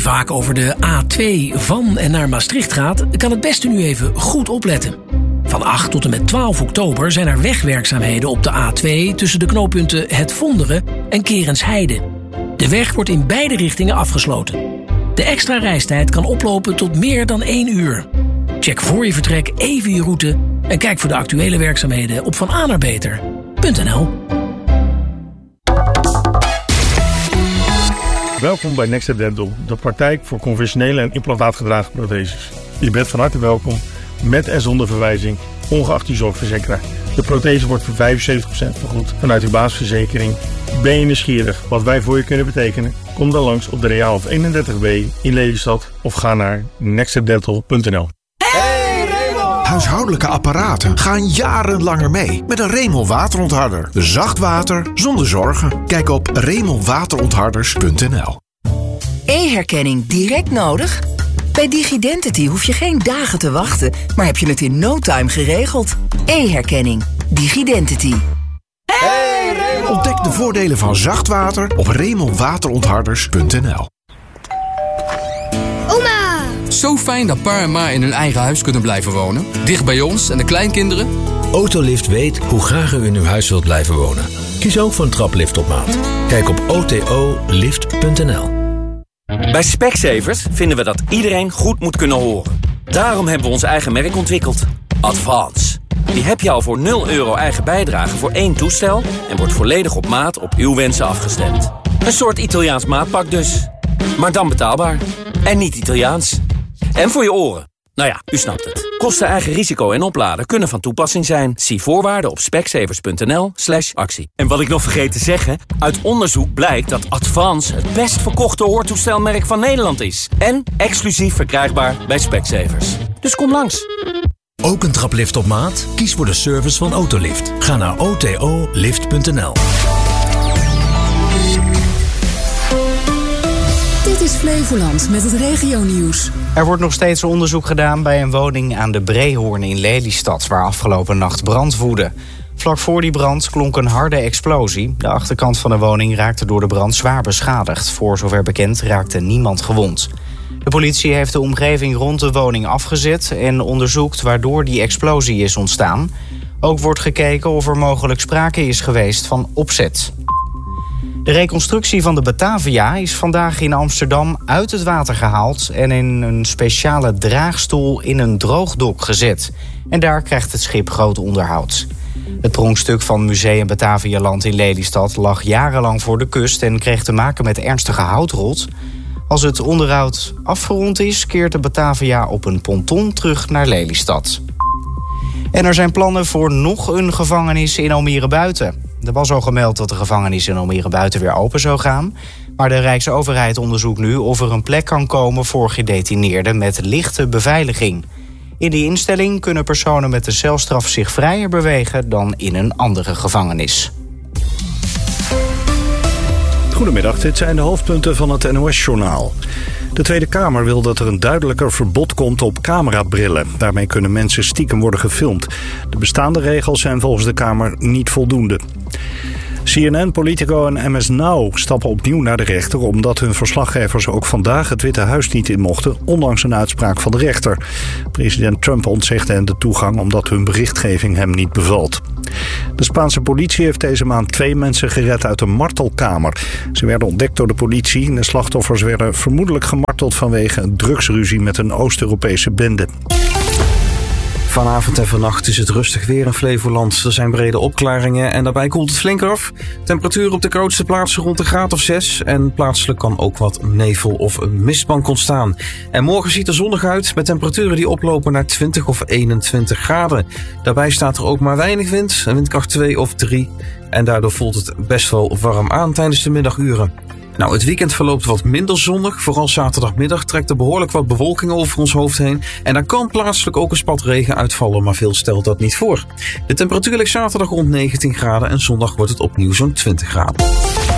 vaak over de A2 van en naar Maastricht gaat, kan het beste nu even goed opletten. Van 8 tot en met 12 oktober zijn er wegwerkzaamheden op de A2 tussen de knooppunten Het Vonderen en Kerensheide. De weg wordt in beide richtingen afgesloten. De extra reistijd kan oplopen tot meer dan 1 uur. Check voor je vertrek even je route en kijk voor de actuele werkzaamheden op vananerbeter.nl. Welkom bij Next Dental, de praktijk voor conventionele en implantaatgedragen protheses. Je bent van harte welkom, met en zonder verwijzing, ongeacht je zorgverzekeraar. De prothese wordt voor 75% vergoed vanuit uw basisverzekering. Ben je nieuwsgierig wat wij voor je kunnen betekenen? Kom dan langs op de Reaalhof 31B in Lelystad of ga naar nextdental.nl. Huishoudelijke apparaten gaan jarenlanger mee met een Remel waterontharder. Zacht water zonder zorgen. Kijk op remelwaterontharders.nl. E-herkenning direct nodig? Bij DigiDentity hoef je geen dagen te wachten, maar heb je het in no time geregeld. E-herkenning. DigiDentity. Ontdek de voordelen van zacht water op remelwaterontharders.nl. Zo fijn dat pa en ma in hun eigen huis kunnen blijven wonen. Dicht bij ons en de kleinkinderen. Autolift weet hoe graag u in uw huis wilt blijven wonen. Kies ook voor een traplift op maat. Kijk op otolift.nl. Bij Specsavers vinden we dat iedereen goed moet kunnen horen. Daarom hebben we ons eigen merk ontwikkeld. Advance. Die heb je al voor €0 eigen bijdrage voor 1 toestel en wordt volledig op maat op uw wensen afgestemd. Een soort Italiaans maatpak dus. Maar dan betaalbaar. En niet Italiaans. En voor je oren. Nou ja, u snapt het. Kosten, eigen risico en opladen kunnen van toepassing zijn. Zie voorwaarden op specsavers.nl/actie. En wat ik nog vergeet te zeggen, uit onderzoek blijkt dat Advance het best verkochte hoortoestelmerk van Nederland is. En exclusief verkrijgbaar bij Specsavers. Dus kom langs. Ook een traplift op maat? Kies voor de service van Autolift. Ga naar otolift.nl. Dit is Flevoland met het regionieuws. Er wordt nog steeds onderzoek gedaan bij een woning aan de Breehoorn in Lelystad, waar afgelopen nacht brand woedde. Vlak voor die brand klonk een harde explosie. De achterkant van de woning raakte door de brand zwaar beschadigd. Voor zover bekend raakte niemand gewond. De politie heeft de omgeving rond de woning afgezet en onderzoekt waardoor die explosie is ontstaan. Ook wordt gekeken of er mogelijk sprake is geweest van opzet. De reconstructie van de Batavia is vandaag in Amsterdam uit het water gehaald en in een speciale draagstoel in een droogdok gezet. En daar krijgt het schip groot onderhoud. Het pronkstuk van Museum Batavialand in Lelystad lag jarenlang voor de kust en kreeg te maken met ernstige houtrot. Als het onderhoud afgerond is, keert de Batavia op een ponton terug naar Lelystad. En er zijn plannen voor nog een gevangenis in Almere Buiten. Er was al gemeld dat de gevangenis in Almere Buiten weer open zou gaan. Maar de Rijksoverheid onderzoekt nu of er een plek kan komen voor gedetineerden met lichte beveiliging. In die instelling kunnen personen met de celstraf zich vrijer bewegen dan in een andere gevangenis. Goedemiddag, dit zijn de hoofdpunten van het NOS-journaal. De Tweede Kamer wil dat er een duidelijker verbod komt op camerabrillen. Daarmee kunnen mensen stiekem worden gefilmd. De bestaande regels zijn volgens de Kamer niet voldoende. CNN, Politico en MS Now stappen opnieuw naar de rechter omdat hun verslaggevers ook vandaag het Witte Huis niet in mochten, ondanks een uitspraak van de rechter. President Trump ontzegde hen de toegang omdat hun berichtgeving hem niet bevalt. De Spaanse politie heeft deze maand 2 mensen gered uit een martelkamer. Ze werden ontdekt door de politie en de slachtoffers werden vermoedelijk gemarteld vanwege een drugsruzie met een Oost-Europese bende. Vanavond en vannacht is het rustig weer in Flevoland. Er zijn brede opklaringen en daarbij koelt het flink af. Temperatuur op de grootste plaatsen rond een graad of 6. En plaatselijk kan ook wat nevel of een mistbank ontstaan. En morgen ziet er zonnig uit met temperaturen die oplopen naar 20 of 21 graden. Daarbij staat er ook maar weinig wind, een windkracht 2 of 3. En daardoor voelt het best wel warm aan tijdens de middaguren. Nou, het weekend verloopt wat minder zonnig. Vooral zaterdagmiddag trekt er behoorlijk wat bewolking over ons hoofd heen. En daar kan plaatselijk ook een spat regen uitvallen, maar veel stelt dat niet voor. De temperatuur ligt zaterdag rond 19 graden en zondag wordt het opnieuw zo'n 20 graden.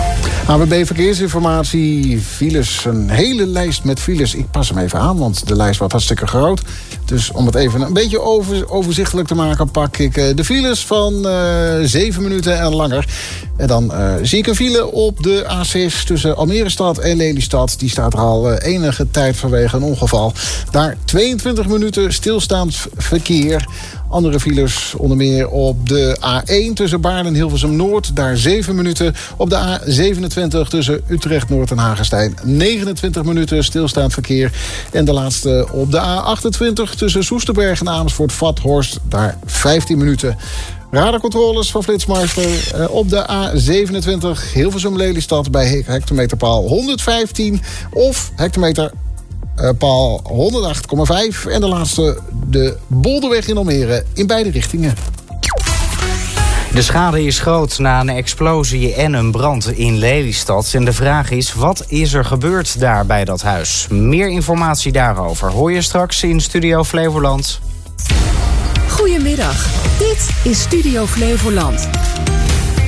ANWB Verkeersinformatie, files, een hele lijst met files. Ik pas hem even aan, want de lijst wordt hartstikke groot. Dus om het even een beetje overzichtelijk te maken, pak ik de files van 7 minuten en langer. En dan zie ik een file op de A6 tussen Almere-stad en Lelystad. Die staat er al enige tijd vanwege een ongeval. Daar 22 minuten stilstaand verkeer. Andere files onder meer op de A1 tussen Baarn en Hilversum-Noord. Daar 7 minuten. Op de A27 tussen Utrecht-Noord en Hagestein 29 minuten stilstaand verkeer. En de laatste op de A28 tussen Soesterberg en Amersfoort-Vathorst. Daar 15 minuten. Radarcontroles van Flitsmeister op de A27 Hilversum-Lelystad bij hectometerpaal 115 of hectometer paal 108,5. En de laatste de Bolderweg in Almere in beide richtingen. De schade is groot na een explosie en een brand in Lelystad. En de vraag is, wat is er gebeurd daar bij dat huis? Meer informatie daarover hoor je straks in Studio Flevoland. Goedemiddag, dit is Studio Flevoland.